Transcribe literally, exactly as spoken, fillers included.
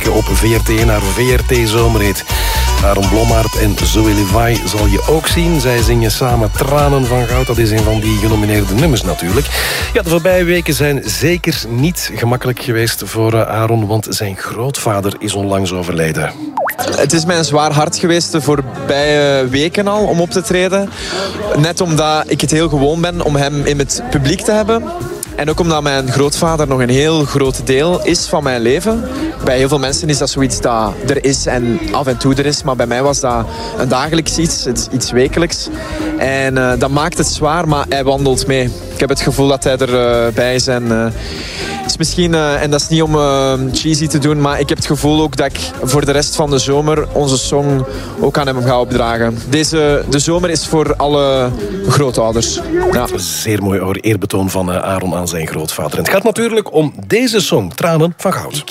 morgen op V R T één naar V R T Zomerhit. Aaron Blommaert en Zoe Levi zal je ook zien. Zij zingen samen Tranen van Goud. Dat is een van die genomineerde nummers natuurlijk. Ja, de voorbije weken zijn zeker niet gemakkelijk geweest voor Aaron, want zijn grootvader is onlangs overleden. Het is mij een zwaar hart geweest de voorbije weken al om op te treden. Net omdat ik het heel gewoon ben om hem in het publiek te hebben. En ook omdat mijn grootvader nog een heel groot deel is van mijn leven. Bij heel veel mensen is dat zoiets dat er is en af en toe er is. Maar bij mij was dat een dagelijks iets, iets wekelijks. En uh, dat maakt het zwaar, maar hij wandelt mee. Ik heb het gevoel dat hij erbij uh, is. En, uh, is misschien, uh, en dat is niet om uh, cheesy te doen, maar ik heb het gevoel ook dat ik voor de rest van de zomer onze song ook aan hem ga opdragen. Deze, de zomer is voor alle grootouders. Ja. Zeer mooi eerbetoon van Aaron aan zijn grootvader. En het gaat natuurlijk om deze song, Tranen van Goud.